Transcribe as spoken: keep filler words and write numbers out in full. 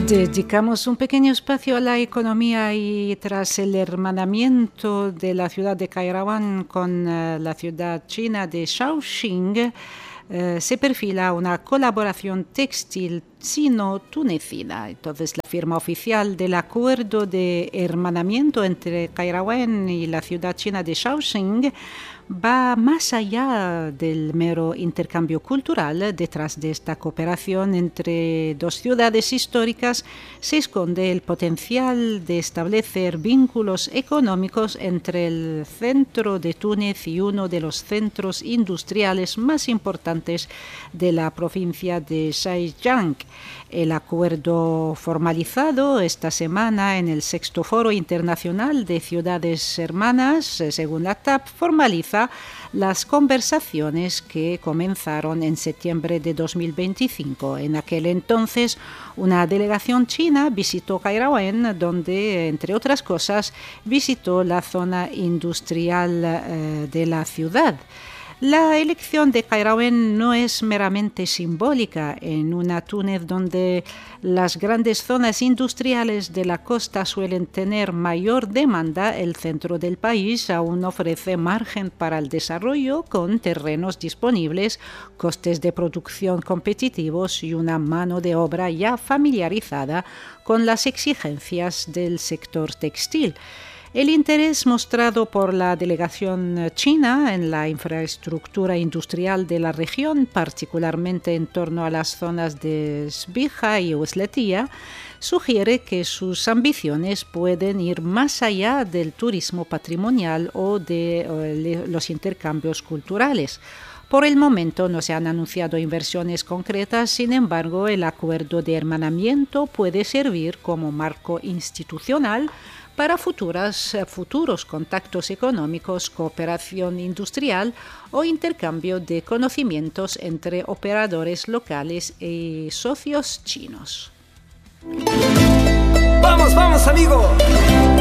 Dedicamos un pequeño espacio a la economía y tras el hermanamiento de la ciudad de Kairawan con uh, la ciudad china de Shaoxing, uh, se perfila una colaboración textil sino-tunecina. Entonces, la firma oficial del acuerdo de hermanamiento entre Kairawan y la ciudad china de Shaoxing va más allá del mero intercambio cultural. Detrás de esta cooperación entre dos ciudades históricas se esconde el potencial de establecer vínculos económicos entre el centro de Túnez y uno de los centros industriales más importantes de la provincia de Zhejiang. El acuerdo formalizado esta semana en el sexto Foro Internacional de Ciudades Hermanas, según la T A P, formaliza las conversaciones que comenzaron en septiembre de dos mil veinticinco. En aquel entonces, una delegación china visitó Kairawan, donde, entre otras cosas, visitó la zona industrial eh, de la ciudad. La elección de Kairawan no es meramente simbólica. En una Túnez donde las grandes zonas industriales de la costa suelen tener mayor demanda, el centro del país aún ofrece margen para el desarrollo con terrenos disponibles, costes de producción competitivos y una mano de obra ya familiarizada con las exigencias del sector textil. El interés mostrado por la delegación china en la infraestructura industrial de la región, particularmente en torno a las zonas de Sbija y Usletia, sugiere que sus ambiciones pueden ir más allá del turismo patrimonial o de eh, los intercambios culturales. Por el momento no se han anunciado inversiones concretas, sin embargo, el acuerdo de hermanamiento puede servir como marco institucional para futuras, futuros contactos económicos, cooperación industrial o intercambio de conocimientos entre operadores locales y socios chinos. ¡Vamos, vamos, amigo!